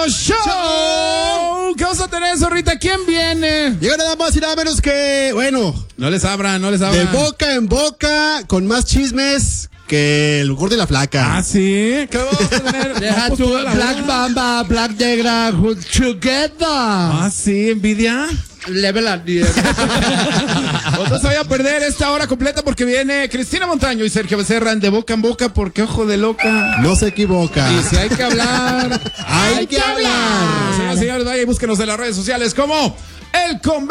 Show. ¿Qué vamos a tener, zorrita? ¿Quién viene? Llega nada más y nada menos que, bueno, No les abran. de boca en boca, con más chismes que el gordo y la flaca. Ah, sí. ¿Qué vamos a tener? Deja No, pues, tu toda la Black boda. Bamba, Black Negra, together. Ah, sí, envidia. Level up, dude. No se vaya a perder esta hora completa porque viene Cristina Montaño y Sergio Becerra en De Boca en Boca porque ojo de loca. No se equivoca. Y si hay que hablar, Hay que hablar. Señoras y señores, vaya y búsquenos en las redes sociales como El Convento.